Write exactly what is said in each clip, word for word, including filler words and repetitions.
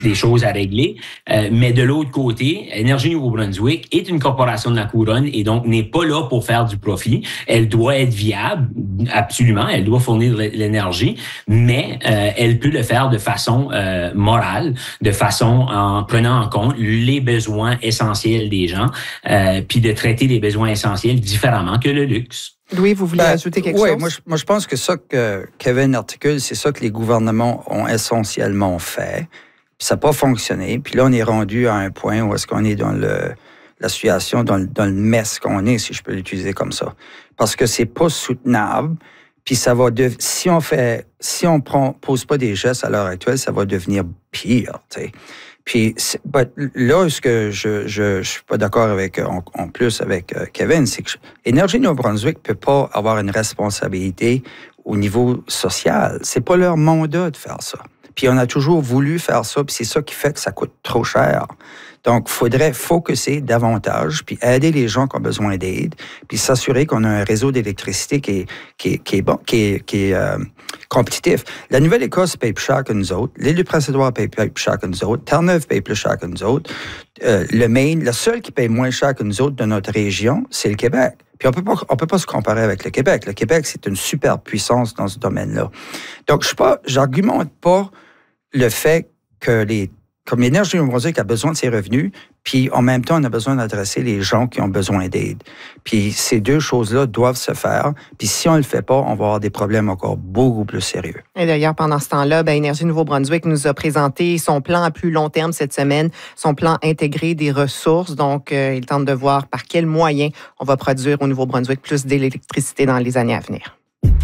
des choses à régler. Euh, mais de l'autre côté, Énergie Nouveau-Brunswick est une corporation de la couronne et donc n'est pas là pour faire du profit. Elle doit être viable, absolument. Elle doit fournir de l'énergie, mais euh, elle peut le faire de façon euh, morale, de façon en prenant en compte les besoins essentiels des gens, euh, puis de traiter les besoins essentiels différemment que le luxe. Louis, vous voulez ben, ajouter quelque oui, chose? Oui, moi, moi je pense que ça que Kevin articule, c'est ça que les gouvernements ont essentiellement fait. Puis ça n'a pas fonctionné. Puis là, on est rendu à un point où est-ce qu'on est dans le, la situation, dans le, dans le mess qu'on est, si je peux l'utiliser comme ça. Parce que c'est pas soutenable. Puis ça va de, si on fait, si on prend, pose pas des gestes à l'heure actuelle, ça va devenir pire, tu sais. Puis là, ce que je je, je suis pas d'accord avec en, en plus avec uh, Kevin, c'est que Énergie Nouveau-Brunswick peut pas avoir une responsabilité au niveau social. C'est pas leur mandat de faire ça. Puis on a toujours voulu faire ça, puis c'est ça qui fait que ça coûte trop cher. Donc, il faudrait focuser davantage, puis aider les gens qui ont besoin d'aide, puis s'assurer qu'on a un réseau d'électricité qui est, qui est, qui est bon, qui est, qui est euh, compétitif. La Nouvelle-Écosse paye plus cher que nous autres. L'île du Prince-Édouard paye plus cher que nous autres. Terre-Neuve paye plus cher que nous autres. Euh, le Maine, le seul qui paye moins cher que nous autres de notre région, c'est le Québec. Puis on peut pas, on peut pas se comparer avec le Québec. Le Québec, c'est une super puissance dans ce domaine-là. Donc, je suis pas, j'argumente pas le fait que les Comme l'Énergie Nouveau-Brunswick a besoin de ses revenus, puis en même temps, on a besoin d'adresser les gens qui ont besoin d'aide. Puis ces deux choses-là doivent se faire. Puis si on ne le fait pas, on va avoir des problèmes encore beaucoup plus sérieux. Et d'ailleurs, pendant ce temps-là, ben, Énergie Nouveau-Brunswick nous a présenté son plan à plus long terme cette semaine, son plan intégré des ressources. Donc, euh, il tente de voir par quels moyens on va produire au Nouveau-Brunswick plus d'électricité dans les années à venir.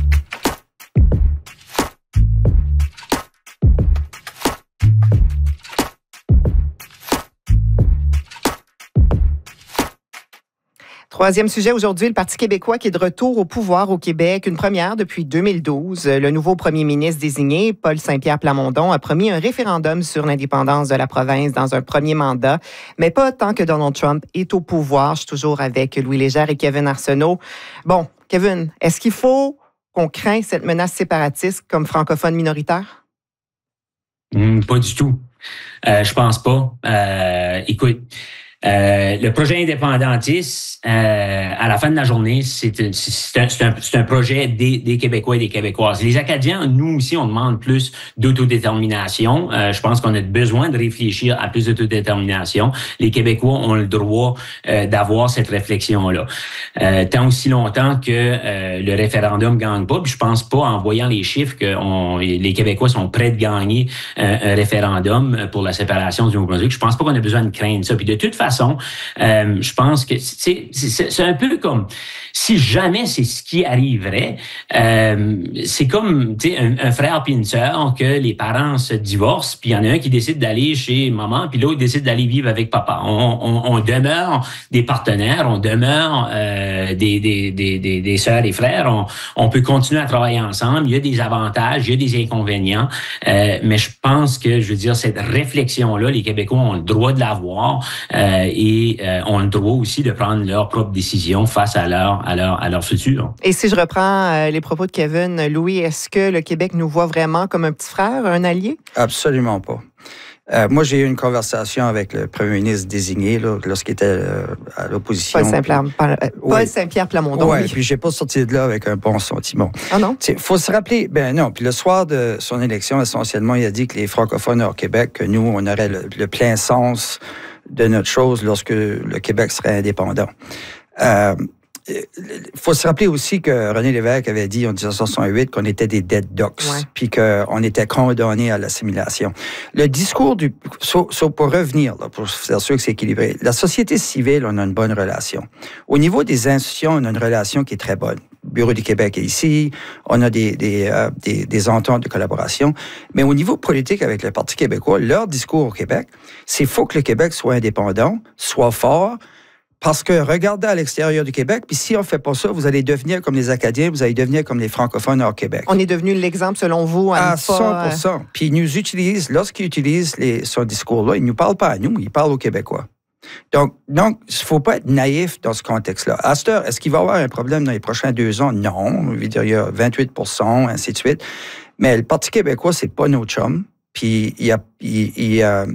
Troisième sujet aujourd'hui, le Parti québécois qui est de retour au pouvoir au Québec, une première depuis deux mille douze. Le nouveau premier ministre désigné, Paul Saint-Pierre Plamondon, a promis un référendum sur l'indépendance de la province dans un premier mandat, mais pas tant que Donald Trump est au pouvoir. Je suis toujours avec Louis Légère et Kevin Arsenault. Bon, Kevin, est-ce qu'il faut qu'on craigne cette menace séparatiste comme francophone minoritaire? Mmh, pas du tout. Euh, je pense pas. Euh, écoute... Euh, le projet indépendantiste, euh, à la fin de la journée, c'est un, c'est un, c'est un, c'est un projet des, des Québécois et des Québécoises. Les Acadiens, nous aussi, on demande plus d'autodétermination. Euh, je pense qu'on a besoin de réfléchir à plus d'autodétermination. Les Québécois ont le droit euh, d'avoir cette réflexion-là. Euh, tant aussi longtemps que euh, le référendum gagne pas, puis je pense pas, en voyant les chiffres, que on, les Québécois sont prêts de gagner euh, un référendum pour la séparation du Nouveau-Brunswick. Je pense pas qu'on a besoin de craindre ça. Puis de toute façon, façon, euh, je pense que c'est, c'est, c'est un peu comme si jamais c'est ce qui arriverait, euh, c'est comme un, un frère puis une sœur que les parents se divorcent, puis il y en a un qui décide d'aller chez maman, puis l'autre décide d'aller vivre avec papa. On, on, on demeure des partenaires, on demeure euh, des, des, des, des, des sœurs et frères, on, on peut continuer à travailler ensemble, il y a des avantages, il y a des inconvénients, euh, mais je pense que, je veux dire, cette réflexion-là, les Québécois ont le droit de l'avoir, euh, et euh, ont le droit aussi de prendre leurs propres décisions face à leur, à leur, à leur futur. Et si je reprends euh, les propos de Kevin, Louis, est-ce que le Québec nous voit vraiment comme un petit frère, un allié? Absolument pas. Euh, moi, j'ai eu une conversation avec le premier ministre désigné là, lorsqu'il était euh, à l'opposition. Paul Saint-Pierre, puis, Paul oui. Saint-Pierre Plamondon. Oui, oui. Puis j'ai pas sorti de là avec un bon sentiment. Ah non? Il faut se rappeler, ben non, puis le soir de son élection, essentiellement, il a dit que les francophones hors Québec, que nous, on aurait le, le plein sens de notre chose lorsque le Québec serait indépendant. Euh, Il faut se rappeler aussi que René Lévesque avait dit en dix-neuf cent soixante-huit qu'on était des dead ducks, ouais. Puis qu'on était condamnés à l'assimilation. Le discours du... So, so pour revenir, là, pour faire sûr que c'est équilibré, la société civile, on a une bonne relation. Au niveau des institutions, on a une relation qui est très bonne. Le Bureau du Québec est ici, on a des, des, euh, des, des ententes de collaboration. Mais au niveau politique avec le Parti québécois, leur discours au Québec, c'est qu'il faut que le Québec soit indépendant, soit fort, parce que regardez à l'extérieur du Québec, puis si on ne fait pas ça, vous allez devenir comme les Acadiens, vous allez devenir comme les francophones hors Québec. On est devenu l'exemple, selon vous, à, à cent pour cent. Pas... Puis ils nous utilisent, lorsqu'ils utilisent les, ce discours-là, ils ne nous parlent pas à nous, ils parlent aux Québécois. Donc, donc, il ne faut pas être naïf dans ce contexte-là. À cette heure, est-ce qu'il va y avoir un problème dans les prochains deux ans? Non. Je veux dire, il y a vingt-huit pour cent, ainsi de suite. Mais le Parti québécois, c'est pas nos chums. Puis il, a, il, il, euh,